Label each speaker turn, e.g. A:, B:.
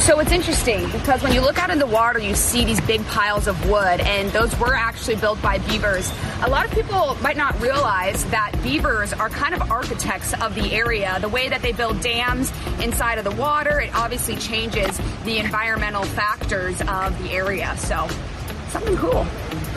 A: So it's interesting because when you look out in the water, you see these big piles of wood, and those were actually built by beavers. A lot of people might not realize that beavers are kind of architects of the area. The way that they build dams inside of the water, it obviously changes the environmental factors of the area. So something cool.